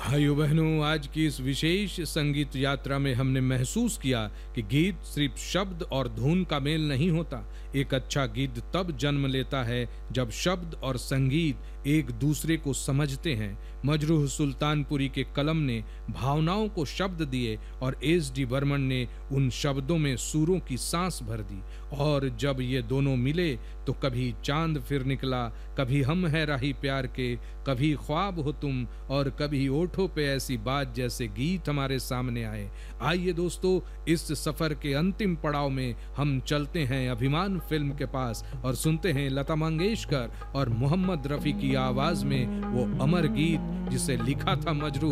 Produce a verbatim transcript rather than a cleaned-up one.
भाइयों बहनों, आज की इस विशेष संगीत यात्रा में हमने महसूस किया कि गीत सिर्फ शब्द और धुन का मेल नहीं होता। एक अच्छा गीत तब जन्म लेता है जब शब्द और संगीत एक दूसरे को समझते हैं। मजरूह सुल्तानपुरी के कलम ने भावनाओं को शब्द दिए और एस डी बर्मन ने उन शब्दों में सुरों की सांस भर दी। और जब ये दोनों मिले तो कभी चांद फिर निकला, कभी हम है राही प्यार के, कभी ख्वाब हो तुम और कभी ओठों पे ऐसी बात जैसे गीत हमारे सामने आए। आइए दोस्तों, इस सफर के अंतिम पड़ाव में हम चलते हैं अभिमान फिल्म के पास और सुनते हैं लता मंगेशकर और मोहम्मद रफी की आवाज में वो अमर गीत जिसे लिखा था मजरूह